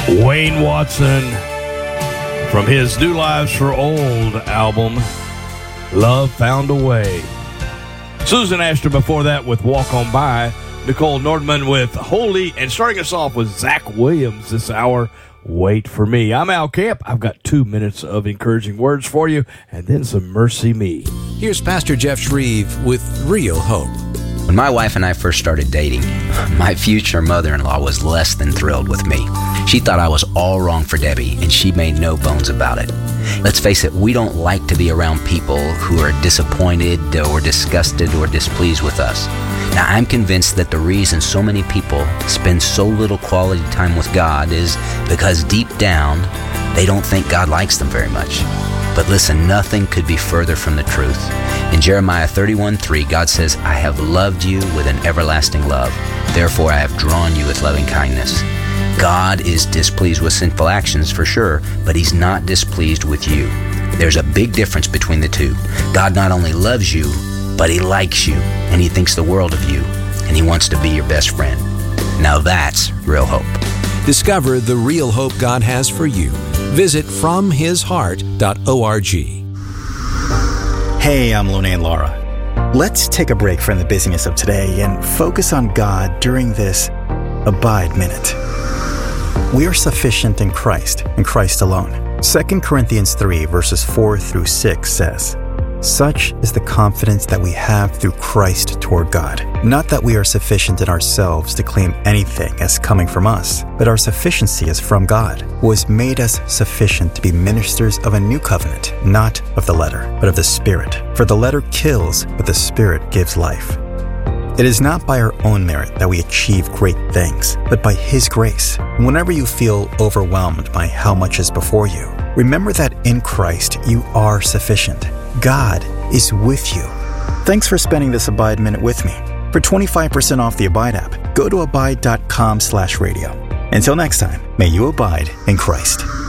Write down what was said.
Wayne Watson from his New Lives for Old album, Love Found a Way. Susan Ashton before that with Walk On By. Nicole Nordman with Holy. And starting us off with Zach Williams this hour, Wait for Me. I'm Al Camp. I've got 2 minutes of encouraging words for you and then some Mercy Me. Here's Pastor Jeff Shreve with Real Hope. When my wife and I first started dating, my future mother-in-law was less than thrilled with me. She thought I was all wrong for Debbie, and she made no bones about it. Let's face it, we don't like to be around people who are disappointed or disgusted or displeased with us. Now, I'm convinced that the reason so many people spend so little quality time with God is because deep down, they don't think God likes them very much. But listen, nothing could be further from the truth. In Jeremiah 31:3, God says, I have loved you with an everlasting love. Therefore, I have drawn you with loving kindness. God is displeased with sinful actions for sure, but He's not displeased with you. There's a big difference between the two. God not only loves you, but He likes you, and He thinks the world of you, and He wants to be your best friend. Now that's real hope. Discover the real hope God has for you. Visit FromHisHeart.org. Hey, I'm Lone and Laura. Let's take a break from the busyness of today and focus on God during this Abide Minute. We are sufficient in Christ alone. 2 Corinthians 3, verses 4 through 6 says, Such is the confidence that we have through Christ toward God. Not that we are sufficient in ourselves to claim anything as coming from us, but our sufficiency is from God, who has made us sufficient to be ministers of a new covenant, not of the letter, but of the Spirit. For the letter kills, but the Spirit gives life. It is not by our own merit that we achieve great things, but by His grace. Whenever you feel overwhelmed by how much is before you, remember that in Christ you are sufficient. God is with you. Thanks for spending this Abide Minute with me. For 25% off the Abide app, go to abide.com/radio. Until next time, may you abide in Christ.